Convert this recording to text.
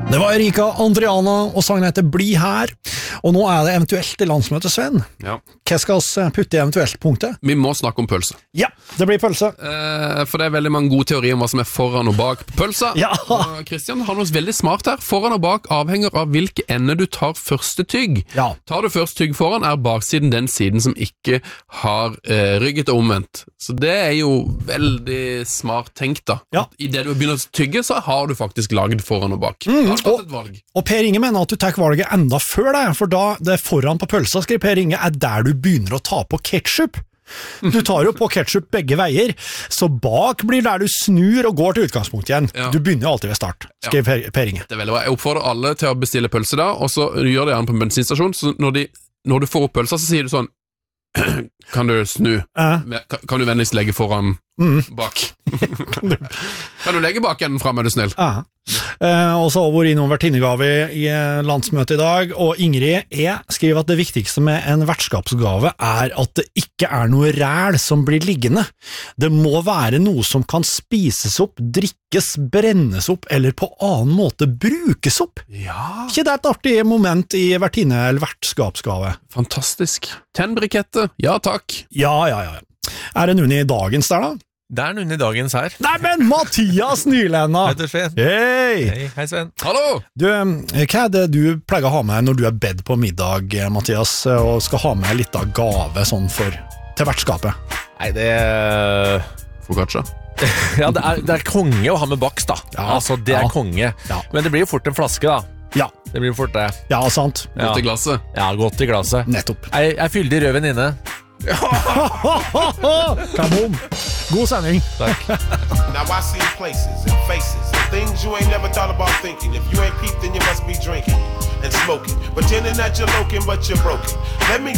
Det var Erika Andriana, og sangen heter Bli her. Og nå det eventuelt i landsmøtet, Sven. Ja. Hva skal vi putte i eventuelt punktet? Vi må snakke om pølse. Ja, det blir pølse. For det veldig mange gode teorier om hva som foran og bak på pølsa. Ja. Og Kristian har noe veldig smart her. Foran og bak avhenger av hvilke ende du tar første tygg. Ja. Tar du først tygg foran, baksiden den siden som ikke har rygget og omvendt. Så det jo veldig smart tenkt da. Ja. I det du begynner å tygge, så har du faktisk laget foran og bak. Da har du tatt et valg. Og Per Inge mener at du tar valget enda før det, for da det foran på pølsa, skriver Per Inge, der du begynner å ta på ketchup. Du tar jo på ketchup begge veier, så bak blir der du snur og går til utgangspunkt igjen. Ja. Du begynner jo alltid ved start, skriver Per Inge. Det veldig bra. Jeg oppfordrer alle til å bestille pølse da, og så gjør det gjerne på en bensinstasjon, så når du får opp pølsa, så sier du sånn, kan du snu? Kan du vennligst legge foran bak? Kan du legge bak enden frem, du snill? Og så har vi vært innom vertinnegave i landsmøtet i dag, og Ingrid skriver at det viktigste med en vertskapsgave at det ikke noe ræl som blir liggende. Det må være noe som kan spises opp, drikkes, brennes opp, eller på annen måte brukes opp. Ja. Ikke det et artig moment i vertinne- eller vertskapsgave? Fantastisk. Tennbrikette, ja takk. Ja. Det noen i dagens der da? Det noen i dagens her. Nei, men Mathias Nylenna! Hei, Sven. Hei! Hei, Sven. Hallo! Du, hva det du pleier å ha med når du bedt på middag, Mathias, og skal ha med litt av gave sånn til vertskapet? Nei, det Focaccia. Ja, det konge å ha med bakst da. Ja, altså, det konge. Ja. Men det blir jo fort en flaske da. Ja. Det blir jo fort det. Ja, sant. Godt i glasset. Ja, godt i glasset. Nettopp. Jeg fyldig røven inne. Come on. God sending. Takk. Now I see places and faces and things you ain't never thought about thinking. If you ain't peeped, then you must be drinking and smoking, pretending that you're loking, but you're broken. Let me